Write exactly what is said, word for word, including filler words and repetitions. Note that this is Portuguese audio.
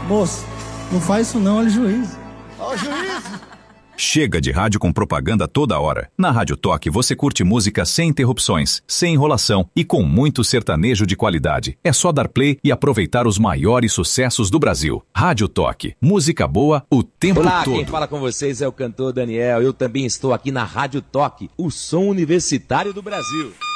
Moço, não faz isso não, olha o juiz. Olha o juiz. Chega de rádio com propaganda toda hora. Na Rádio Toque você curte música sem interrupções, sem enrolação e com muito sertanejo de qualidade. É só dar play e aproveitar os maiores sucessos do Brasil. Rádio Toque, música boa o tempo Olá, todo. Quem fala com vocês é o cantor Daniel. Eu também estou aqui na Rádio Toque, o som universitário do Brasil.